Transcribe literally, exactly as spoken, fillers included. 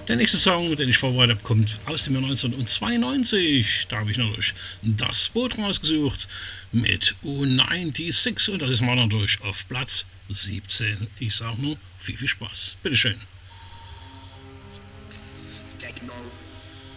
Der nächste Song, den ich vorbereitet habe, kommt aus dem Jahr neunzehnhundertzweiundneunzig. Da habe ich natürlich das Boot rausgesucht mit U sechsundneunzig und das ist mal natürlich auf Platz siebzehn. Ich sage nur, viel, viel Spaß. Bitteschön. Techno.